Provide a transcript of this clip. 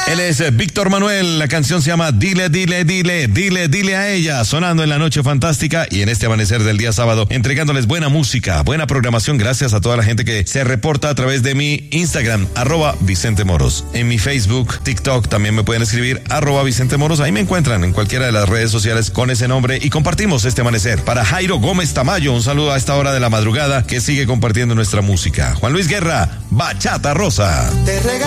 Él es Víctor Manuel, la canción se llama Dile, dile, dile, dile, dile a ella, sonando en la noche fantástica y en este amanecer del día sábado, entregándoles buena música, buena programación, gracias a toda la gente que se reporta a través de mi Instagram, @VicenteMoros. En mi Facebook, TikTok, también me pueden escribir @VicenteMoros, ahí me encuentran en cualquiera de las redes sociales con ese nombre y compartimos este amanecer. Para Jairo Gómez Tamayo, un saludo a esta hora de la madrugada que sigue compartiendo nuestra música. Juan Luis Guerra, Bachata Rosa.